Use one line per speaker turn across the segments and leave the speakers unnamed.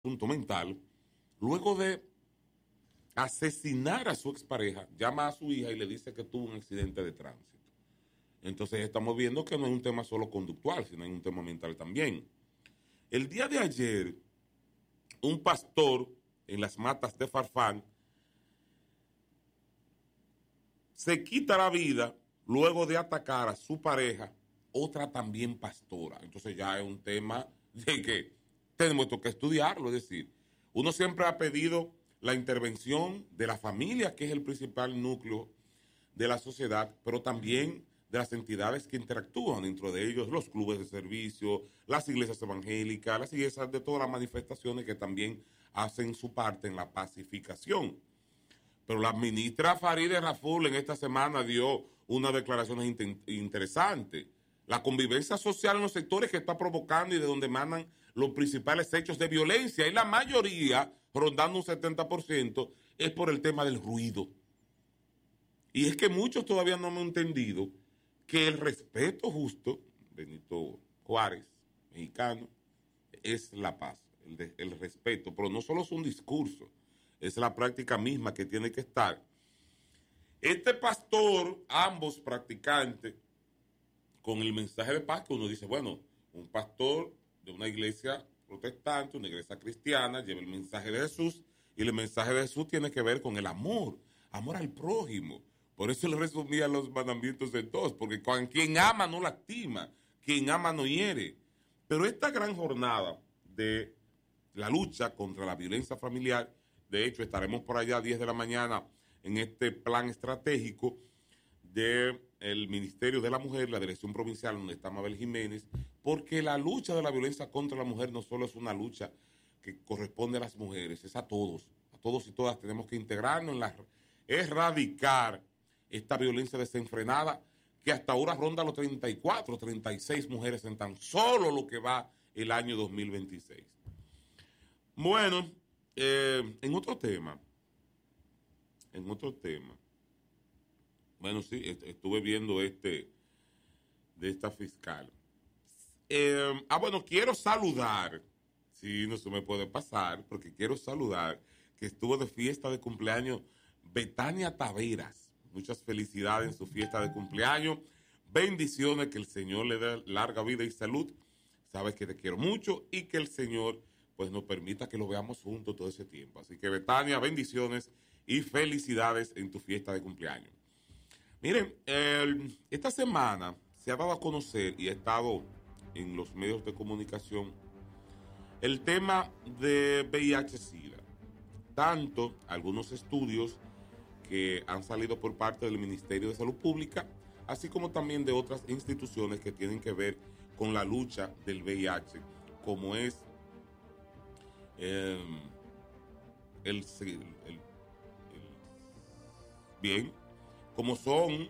asunto mental, luego de asesinar a su expareja, llama a su hija y le dice que tuvo un accidente de tránsito. Entonces estamos viendo que no es un tema solo conductual, sino es un tema mental también. El día de ayer, un pastor en las matas de Farfán se quita la vida luego de atacar a su pareja, otra también pastora. Entonces ya es un tema de que tenemos que estudiarlo. Es decir, uno siempre ha pedido la intervención de la familia, que es el principal núcleo de la sociedad, pero también de las entidades que interactúan, dentro de ellos los clubes de servicio, las iglesias evangélicas, las iglesias de todas las manifestaciones que también hacen su parte en la pacificación. Pero la ministra Farideh Raful en esta semana dio unas declaraciones interesantes. La convivencia social en los sectores que está provocando y de donde emanan los principales hechos de violencia, y la mayoría, rondando un 70%, es por el tema del ruido. Y es que muchos todavía no han entendido que el respeto justo, Benito Juárez, mexicano, es la paz, el respeto, pero no solo es un discurso, es la práctica misma que tiene que estar. Este pastor, ambos practicantes, con el mensaje de paz, que uno dice, bueno, un pastor de una iglesia protestante, una iglesia cristiana, lleva el mensaje de Jesús, y el mensaje de Jesús tiene que ver con el amor al prójimo. Por eso él resumía los mandamientos de todos, porque quien ama no lastima, quien ama no hiere. Pero esta gran jornada de la lucha contra la violencia familiar, de hecho estaremos por allá a 10 de la mañana en este plan estratégico del Ministerio de la Mujer, la Dirección Provincial, donde está Mabel Jiménez, porque la lucha de la violencia contra la mujer no solo es una lucha que corresponde a las mujeres, es a todos y todas tenemos que integrarnos en erradicar esta violencia desenfrenada que hasta ahora ronda los 34, 36 mujeres en tan solo lo que va el año 2026. Bueno, en otro tema, bueno, sí, estuve viendo de esta fiscal. Bueno, quiero saludar, si no se me puede pasar, porque quiero saludar que estuvo de fiesta de cumpleaños Betania Taveras. Muchas felicidades en su fiesta de cumpleaños. Bendiciones, que el Señor le dé larga vida y salud. Sabes que te quiero mucho y que el Señor pues nos permita que lo veamos juntos todo ese tiempo. Así que Betania, bendiciones y felicidades en tu fiesta de cumpleaños. Miren, esta semana se ha dado a conocer y ha estado en los medios de comunicación el tema de VIH-Sida. Tanto algunos estudios que han salido por parte del Ministerio de Salud Pública, así como también de otras instituciones que tienen que ver con la lucha del VIH, como es bien, como son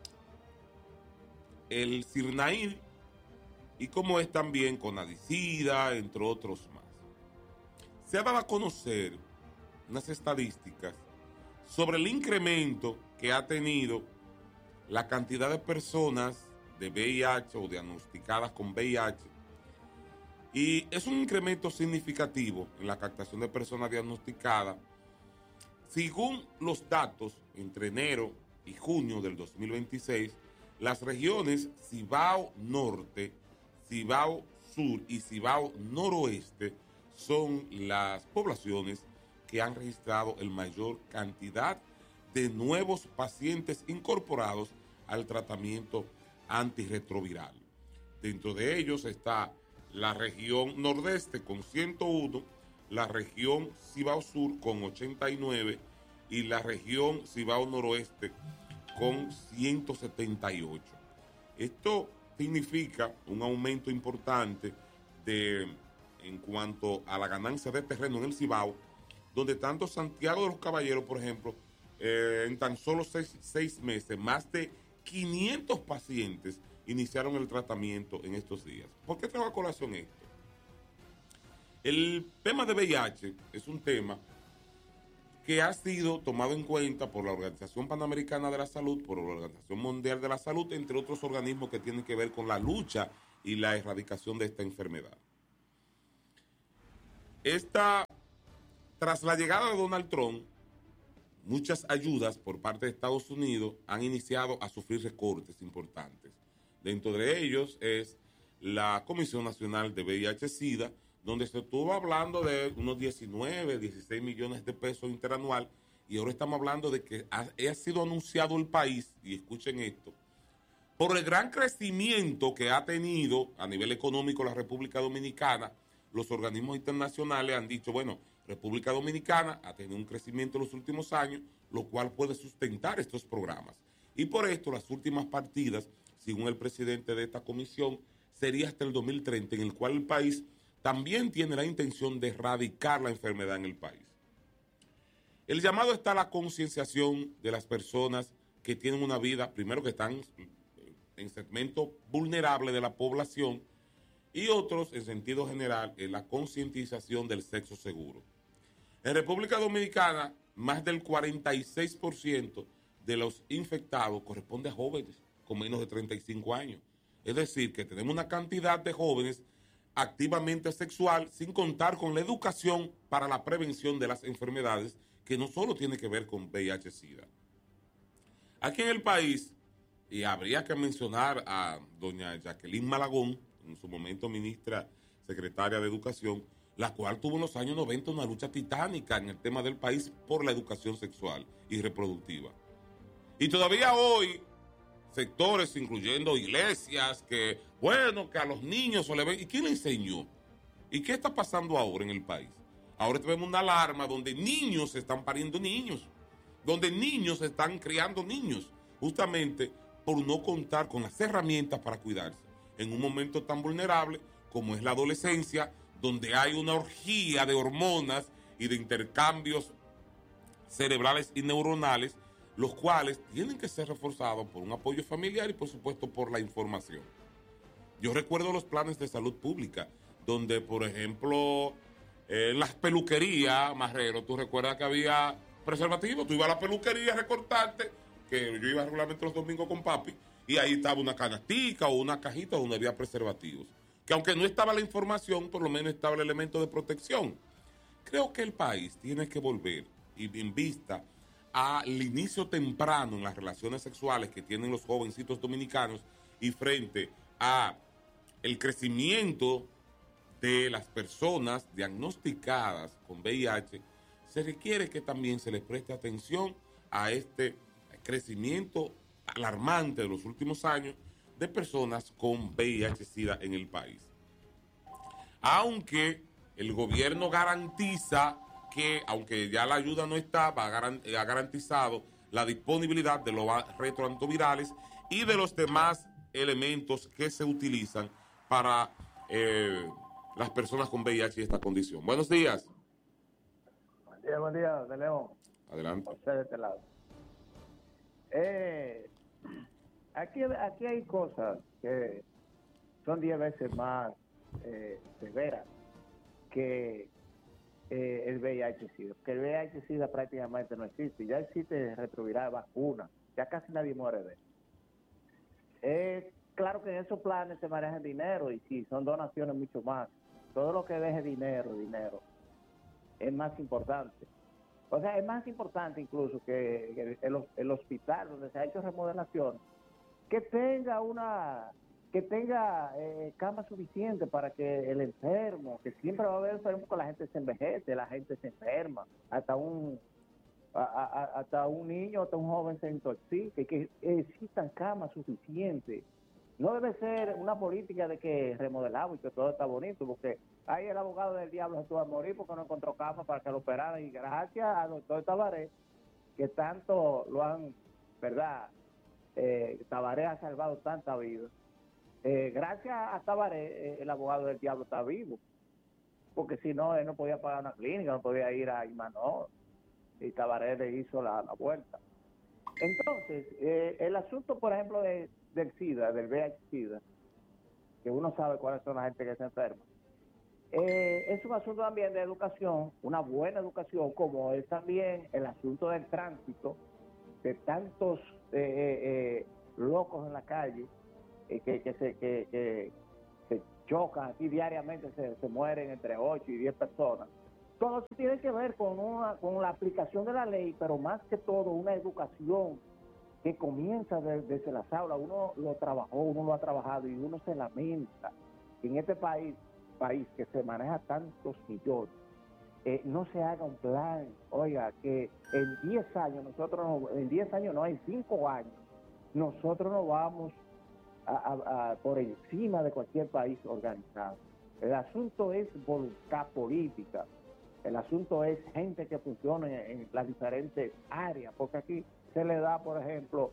el CIRNAIR y como es también CONADICIDA, entre otros más. Se ha dado a conocer unas estadísticas sobre el incremento que ha tenido la cantidad de personas de VIH o diagnosticadas con VIH, y es un incremento significativo en la captación de personas diagnosticadas. Según los datos, entre enero y junio del 2026, las regiones Cibao Norte, Cibao Sur y Cibao Noroeste son las poblaciones que han registrado el mayor cantidad de nuevos pacientes incorporados al tratamiento antirretroviral. Dentro de ellos está la región Nordeste con 101, la región Cibao Sur con 89 y la región Cibao Noroeste con 178. Esto significa un aumento importante en cuanto a la ganancia de terreno en el Cibao, donde tanto Santiago de los Caballeros, por ejemplo, en tan solo 6 meses, más de 500 pacientes iniciaron el tratamiento en estos días. ¿Por qué traigo a colación esto? El tema de VIH es un tema que ha sido tomado en cuenta por la Organización Panamericana de la Salud, por la Organización Mundial de la Salud, entre otros organismos que tienen que ver con la lucha y la erradicación de esta enfermedad. Tras la llegada de Donald Trump, muchas ayudas por parte de Estados Unidos han iniciado a sufrir recortes importantes. Dentro de ellos es la Comisión Nacional de VIH-Sida, donde se estuvo hablando de unos 19, 16 millones de pesos interanual, y ahora estamos hablando de que ha sido anunciado el país, y escuchen esto, por el gran crecimiento que ha tenido a nivel económico la República Dominicana. Los organismos internacionales han dicho, bueno, República Dominicana ha tenido un crecimiento en los últimos años, lo cual puede sustentar estos programas. Y por esto, las últimas partidas, según el presidente de esta comisión, sería hasta el 2030, en el cual el país también tiene la intención de erradicar la enfermedad en el país. El llamado está a la concienciación de las personas que tienen una vida, primero que están en segmento vulnerable de la población, y otros, en sentido general, en la concientización del sexo seguro. En República Dominicana, más del 46% de los infectados corresponde a jóvenes con menos de 35 años. Es decir, que tenemos una cantidad de jóvenes activamente sexual, sin contar con la educación para la prevención de las enfermedades, que no solo tiene que ver con VIH-Sida. Aquí en el país, y habría que mencionar a doña Jacqueline Malagón, en su momento ministra secretaria de Educación, la cual tuvo en los años 90 una lucha titánica en el tema del país por la educación sexual y reproductiva. Y todavía hoy, sectores, incluyendo iglesias, que, bueno, que a los niños se le ven. ¿Y quién le enseñó? ¿Y qué está pasando ahora en el país? Ahora tenemos una alarma donde niños están pariendo niños, donde niños están criando niños, justamente por no contar con las herramientas para cuidarse en un momento tan vulnerable como es la adolescencia, donde hay una orgía de hormonas y de intercambios cerebrales y neuronales, los cuales tienen que ser reforzados por un apoyo familiar y, por supuesto, por la información. Yo recuerdo los planes de salud pública, donde, por ejemplo, las peluquerías, Marrero, tú recuerdas que había preservativos, tú ibas a la peluquería a recortarte, que yo iba regularmente los domingos con papi, y ahí estaba una canastica o una cajita donde había preservativos. Que aunque no estaba la información, por lo menos estaba el elemento de protección. Creo que el país tiene que volver, y en vista al inicio temprano en las relaciones sexuales que tienen los jovencitos dominicanos y frente a el crecimiento de las personas diagnosticadas con VIH, se requiere que también se les preste atención a este crecimiento alarmante de los últimos años de personas con VIH-Sida en el país. Aunque el gobierno garantiza que, aunque ya la ayuda no está, ha garantizado la disponibilidad de los retroantivirales y de los demás elementos que se utilizan para las personas con VIH y esta condición. Buenos días.
Buen día, de León.
Adelante.
José de este lado. Aquí hay cosas que son 10 veces más severas que el VIH-Sida. Que el VIH-Sida prácticamente no existe. Ya existe retroviral, vacuna. Ya casi nadie muere de eso. Claro que en esos planes se manejan dinero y sí, son donaciones mucho más. Todo lo que deje dinero es más importante. O sea, es más importante incluso que el hospital donde se ha hecho remodelación, que tenga cama suficiente para que el enfermo, que siempre va a haber enfermos, que la gente se envejece, la gente se enferma, hasta un niño, hasta un joven se intoxica, y que existan camas suficientes. No debe ser una política de que remodelamos y que todo está bonito, porque ahí el abogado del diablo se tuvo a morir porque no encontró cama para que lo operaran, y gracias al doctor Tabaré, que tanto lo han, ¿verdad? Tabaré ha salvado tanta vida. Gracias a Tabaré, el abogado del diablo está vivo, porque si no, él no podía pagar una clínica, no podía ir a Imanol, y Tabaré le hizo la vuelta. Entonces, el asunto, por ejemplo, del SIDA, del VIH-Sida, que uno sabe cuáles son la gente que se enferma, es un asunto también de educación, una buena educación, como es también el asunto del tránsito, de tantos locos en la calle, que se chocan aquí diariamente, se mueren entre 8 y 10 personas. Todo eso tiene que ver con la aplicación de la ley, pero más que todo una educación que comienza desde las aulas. Uno lo trabajó, uno lo ha trabajado y uno se lamenta que en este país que se maneja tantos millones, no se haga un plan. Oiga, que en 10 años, en 10 años no, en 5 años, nosotros nos vamos por encima de cualquier país organizado. El asunto es voluntad política, el asunto es gente que funcione en las diferentes áreas, porque aquí se le da, por ejemplo,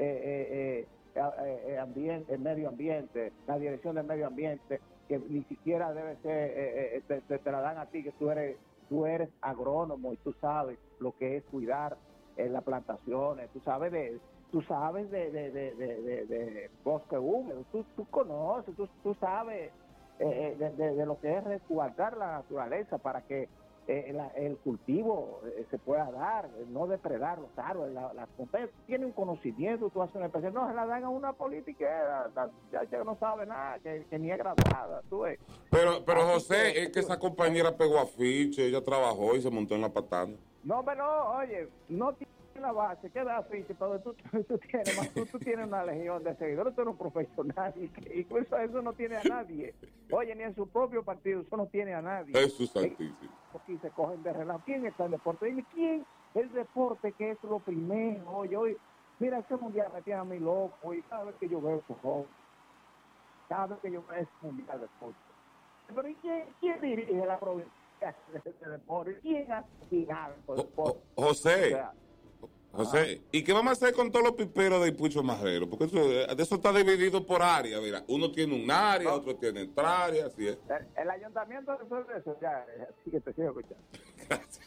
medio ambiente, la dirección del medio ambiente, que ni siquiera debe ser, te la dan a ti, que tú eres agrónomo y tú sabes lo que es cuidar las plantaciones, tú sabes de bosque húmedo, tú conoces, tú sabes de lo que es resguardar la naturaleza para que el cultivo se pueda dar, no depredar los árboles, las montañas. Tiene un conocimiento, tú haces una especie, no se la dan a una política que no sabe nada, que ni es graduada, tú ves.
Pero José, es que esa compañera pegó afiche, ella trabajó y se montó en la patana.
No, pero oye, no tiene la base, queda afiche, pero tú tienes una legión de seguidores, tú eres un profesional, y eso no tiene a nadie. Oye, ni en su propio partido, eso no tiene a nadie.
Eso es santísimo.
Aquí se cogen de relajo. ¿Quién está en el deporte? Dime, ¿quién? El deporte, que es lo primero. Oye, hoy, mira, ese mundial me tiene a mí loco, y cada vez que yo veo fútbol, cada vez que yo veo ese mundial de fútbol. Pero ¿y quién dirige la provincia de deporte? ¿Quién hace final por deporte?
José.
O sea,
José, ¿y qué vamos a hacer con todos los piperos de Pucho Marrero? Porque de eso está dividido por área, mira. Uno tiene un área, otro tiene otra área, así es.
El ayuntamiento resuelve eso, ya, así que te sigo escuchando.
Gracias.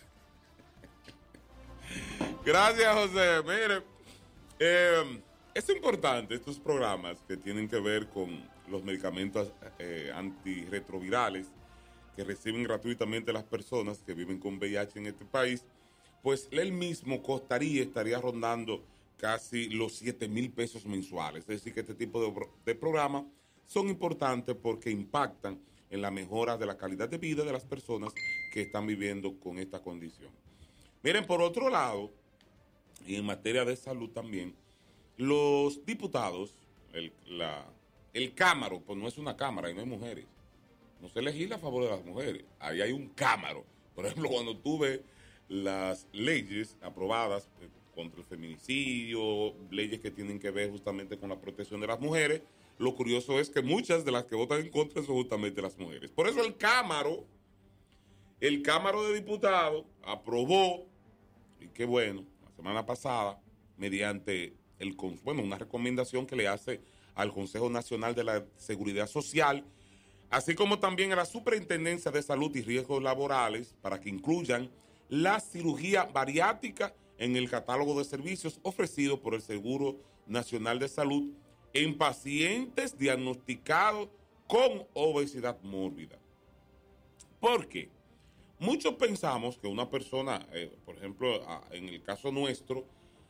Gracias, José. Mire, es importante estos programas que tienen que ver con los medicamentos antirretrovirales que reciben gratuitamente las personas que viven con VIH en este país. Pues él mismo estaría rondando casi los 7,000 pesos mensuales. Es decir, que este tipo de programas son importantes porque impactan en la mejora de la calidad de vida de las personas que están viviendo con esta condición. Miren, por otro lado, y en materia de salud también, los diputados, el cámaro, pues no es una cámara y no hay mujeres. No se legisla a favor de las mujeres. Ahí hay un cámaro. Por ejemplo, cuando tú ves las leyes aprobadas contra el feminicidio, leyes que tienen que ver justamente con la protección de las mujeres, lo curioso es que muchas de las que votan en contra son justamente las mujeres. Por eso el Cámaro de Diputados aprobó, y qué bueno, la semana pasada, mediante una recomendación que le hace al Consejo Nacional de la Seguridad Social, así como también a la Superintendencia de Salud y Riesgos Laborales, para que incluyan la cirugía bariátrica en el catálogo de servicios ofrecido por el Seguro Nacional de Salud en pacientes diagnosticados con obesidad mórbida. ¿Por qué? Muchos pensamos que una persona, por ejemplo, en el caso nuestro,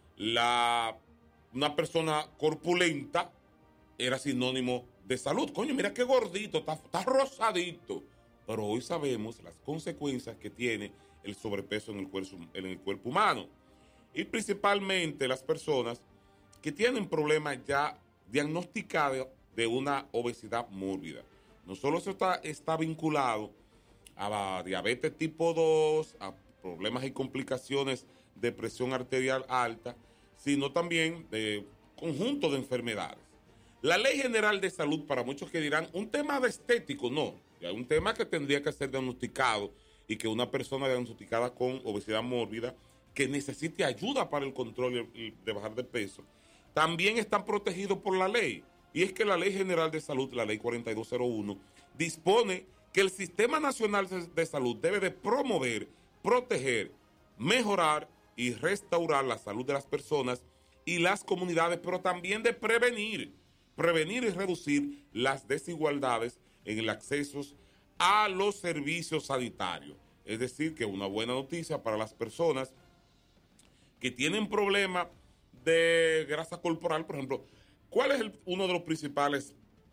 una persona corpulenta era sinónimo de salud. Coño, mira qué gordito, está rosadito. Pero hoy sabemos las consecuencias que tiene el sobrepeso en el cuerpo humano. Y principalmente las personas que tienen problemas ya diagnosticados de una obesidad mórbida. No solo eso está vinculado a la diabetes tipo 2, a problemas y complicaciones de presión arterial alta, sino también de conjunto de enfermedades. La Ley General de Salud, para muchos que dirán, un tema de estético, no. Es un tema que tendría que ser diagnosticado y que una persona diagnosticada con obesidad mórbida que necesite ayuda para el control de bajar de peso, también están protegidos por la ley. Y es que la Ley General de Salud, la Ley 4201, dispone que el Sistema Nacional de Salud debe de promover, proteger, mejorar y restaurar la salud de las personas y las comunidades, pero también de prevenir y reducir las desigualdades en el acceso a los servicios sanitarios. Es decir, que una buena noticia para las personas que tienen problemas de grasa corporal, por ejemplo. ¿Cuál es uno de los principales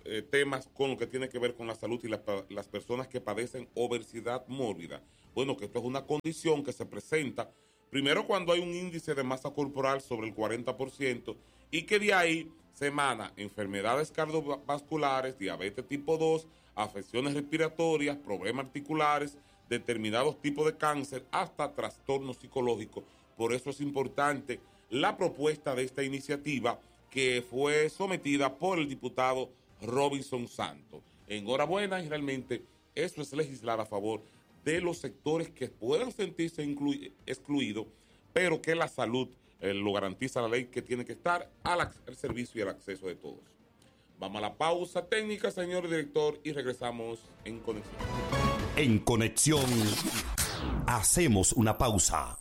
temas con lo que tiene que ver con la salud y las personas que padecen obesidad mórbida. Bueno, que esto es una condición que se presenta primero cuando hay un índice de masa corporal sobre el 40% y que de ahí se emana enfermedades cardiovasculares, diabetes tipo 2, afecciones respiratorias, problemas articulares, determinados tipos de cáncer, hasta trastornos psicológicos. Por eso es importante la propuesta de esta iniciativa que fue sometida por el diputado Robinson Santos. Enhorabuena, y realmente eso es legislar a favor de los sectores que puedan sentirse excluidos, pero que la salud lo garantiza la ley, que tiene que estar al servicio y al acceso de todos. Vamos a la pausa técnica, señor director, y regresamos en Conexión.
En Conexión, hacemos una pausa.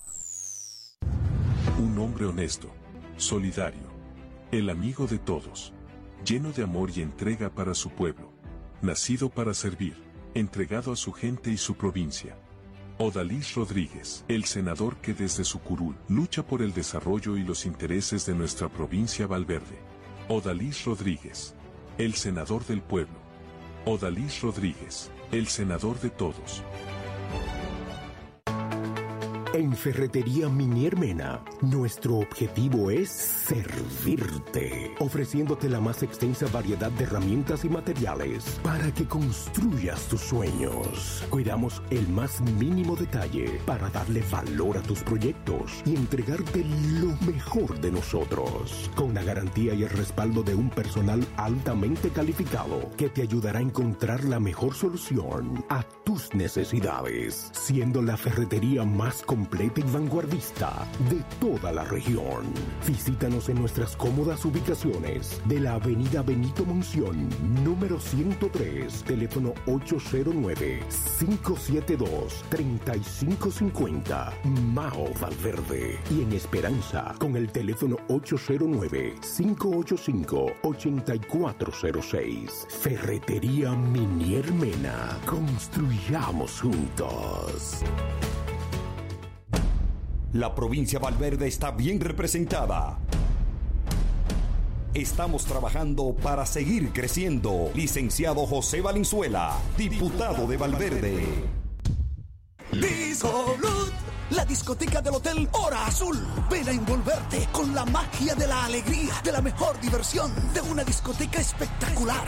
Un hombre honesto, solidario, el amigo de todos, lleno de amor y entrega para su pueblo, nacido para servir, entregado a su gente y su provincia. Odalis Rodríguez, el senador que desde su curul lucha por el desarrollo y los intereses de nuestra provincia Valverde. Odalis Rodríguez, el senador del pueblo. Odalis Rodríguez, el senador de todos.
En Ferretería Minier Mena, nuestro objetivo es servirte, ofreciéndote la más extensa variedad de herramientas y materiales para que construyas tus sueños. Cuidamos el más mínimo detalle para darle valor a tus proyectos y entregarte lo mejor de nosotros, con la garantía y el respaldo de un personal altamente calificado que te ayudará a encontrar la mejor solución a tus necesidades, siendo la ferretería más completa y vanguardista de toda la región. Visítanos en nuestras cómodas ubicaciones de la avenida Benito Monción, número 103, teléfono 809-572-3550, Mao Valverde, y en Esperanza con el teléfono 809-585-8406. Ferretería Minier Mena. Construyamos juntos.
La provincia Valverde está bien representada. Estamos trabajando para seguir creciendo. Licenciado José Valenzuela, diputado de Valverde.
Disco Blue, la discoteca del Hotel Hora Azul. Ven a envolverte con la magia de la alegría, de la mejor diversión, de una discoteca espectacular,